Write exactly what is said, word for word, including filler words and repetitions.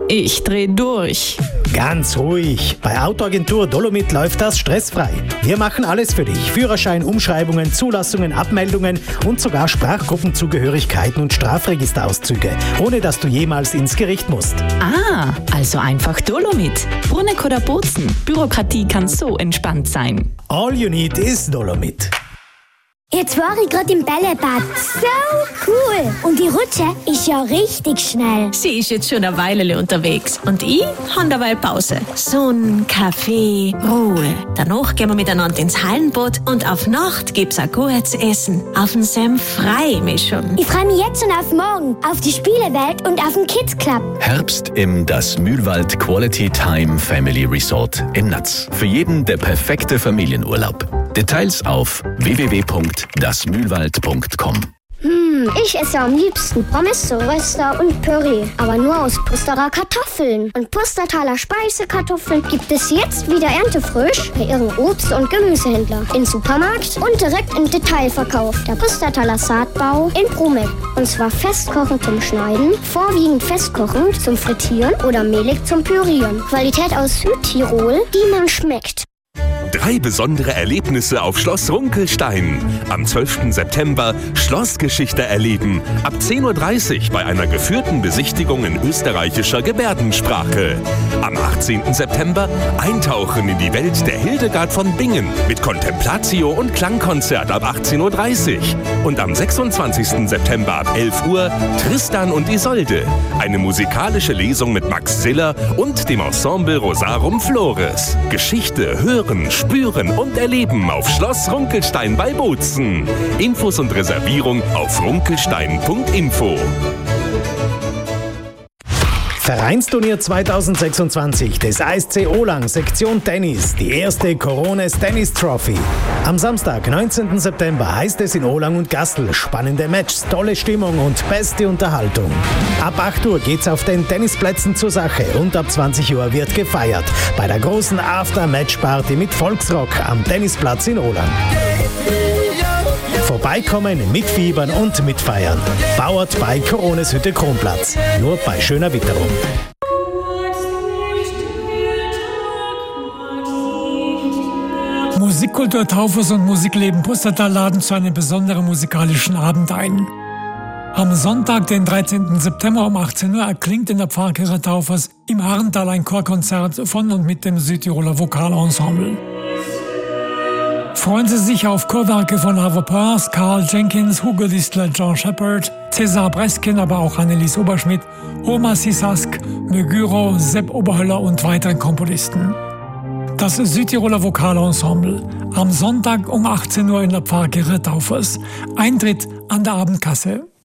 Ich dreh durch. Ganz ruhig. Bei Autoagentur Dolomit läuft das stressfrei. Wir machen alles für dich. Führerschein, Umschreibungen, Zulassungen, Abmeldungen und sogar Sprachgruppenzugehörigkeiten und Strafregisterauszüge, ohne dass du jemals ins Gericht musst. Ah, also einfach Dolomit. Bruneck oder Bozen. Bürokratie kann so entspannt sein. All you need is Dolomit. Jetzt war ich gerade im Bällebad. So cool. Und die Rutsche ist ja richtig schnell. Sie ist jetzt schon eine Weile unterwegs. Und ich habe dabei Pause. Sonne, Kaffee, Ruhe. Danach gehen wir miteinander ins Hallenbad und auf Nacht gibt's ein gutes Essen. Auf den Senf frei mich schon. Ich freue mich jetzt schon auf morgen, auf die Spielewelt und auf den Kids Club. Herbst im Das Mühlwald Quality Time Family Resort in Natz. Für jeden der perfekte Familienurlaub. Details auf w w w punkt das mühlwald punkt com. Hm, ich esse am liebsten Pommes, Röster und Püree. Aber nur aus Pusterer Kartoffeln. Und Pustertaler Speisekartoffeln gibt es jetzt wieder erntefrisch bei ihrem Obst- und Gemüsehändler. Im Supermarkt und direkt im Detailverkauf. Der Pustertaler Saatbau in Bruneck. Und zwar festkochend zum Schneiden, vorwiegend festkochend zum Frittieren oder mehlig zum Pürieren. Qualität aus Südtirol, die man schmeckt. Drei besondere Erlebnisse auf Schloss Runkelstein. Am zwölften September Schlossgeschichte erleben. Ab zehn Uhr dreißig bei einer geführten Besichtigung in österreichischer Gebärdensprache. Am achtzehnten September eintauchen in die Welt der Hildegard von Bingen mit Contemplatio und Klangkonzert ab achtzehn Uhr dreißig. Und am sechsundzwanzigsten September ab elf Uhr Tristan und Isolde. Eine musikalische Lesung mit Max Ziller und dem Ensemble Rosarum Flores. Geschichte hören, spüren und erleben auf Schloss Runkelstein bei Bozen. Infos und Reservierung auf runkelstein punkt info. Vereinsturnier zweitausendsechsundzwanzig des A S C Olang Sektion Tennis, die erste Corones Tennis Trophy. Am Samstag, neunzehnten September, heißt es in Olang und Gastl spannende Matches, tolle Stimmung und beste Unterhaltung. Ab acht Uhr geht's auf den Tennisplätzen zur Sache und ab zwanzig Uhr wird gefeiert bei der großen After-Match-Party mit Volksrock am Tennisplatz in Olang. Vorbeikommen, mitfiebern und mitfeiern. Powered bei Corones Hütte Kronplatz. Nur bei schöner Witterung. Musikkultur Taufers und Musikleben Pustertal laden zu einem besonderen musikalischen Abend ein. Am Sonntag, den dreizehnten September um achtzehn Uhr, erklingt in der Pfarrkirche Taufers im Harntal ein Chorkonzert von und mit dem Südtiroler Vokalensemble. Freuen Sie sich auf Chorwerke von Arvo Pärs, Carl Jenkins, Hugo Distler, John Shepard, Cesar Breskin, aber auch Annelies Oberschmidt, Oma Sisask, Mögyro, Sepp Oberhöller und weiteren Komponisten. Das Südtiroler Vokalensemble. Am Sonntag um achtzehn Uhr in der Pfarrkirche Taufers. Eintritt an der Abendkasse.